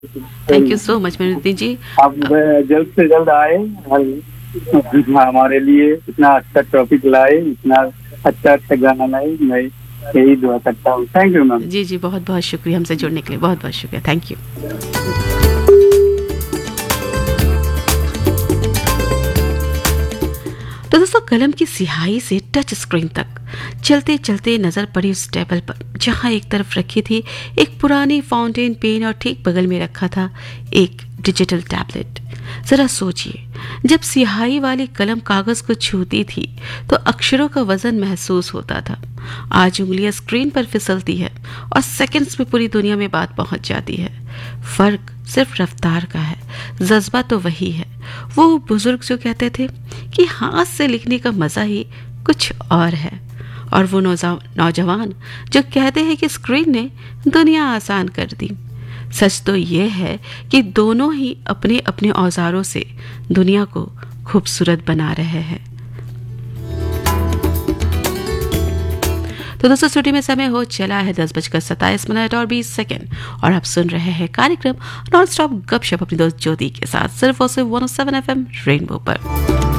Thank you so much विनोदी जी। आप जल्द से जल्द आए और हमारे लिए इतना अच्छा टॉपिक लाए, इतना अच्छा अच्छा गाना लाए। मैं यही दुआ करता हूँ। Thank you ma'am. जी जी, बहुत बहुत शुक्रिया हमसे जुड़ने के लिए, बहुत बहुत शुक्रिया, थैंक यू। तो दोस्तों, कलम की स्याही से टच स्क्रीन तक चलते चलते नजर पड़ी उस टेबल पर, जहां एक तरफ रखी थी एक पुरानी फाउंटेन पेन और ठीक बगल में रखा था एक डिजिटल टैबलेट। जरा सोचिए, जब स्याही वाली कलम कागज को छूती थी तो अक्षरों का वजन महसूस होता था। आज उंगलियां स्क्रीन पर फिसलती है और सेकंड्स में पूरी दुनिया में बात पहुंच जाती है। फर्क सिर्फ रफ्तार का है, जज्बा तो वही है। वो बुजुर्ग जो कहते थे कि हाथ से लिखने का मजा ही कुछ और है, और वो नौजवान जो कहते हैं कि स्क्रीन ने दुनिया आसान कर दी। सच तो ये है कि दोनों ही अपने अपने औजारों से दुनिया को खूबसूरत बना रहे हैं। तो दोस्तों, स्टूडियो में समय हो चला है 10:27 और 20 और आप सुन रहे हैं कार्यक्रम नॉन स्टॉप गपशप अपनी दोस्त ज्योति के साथ, सिर्फ और सिर्फ 107 FM रेनबो पर।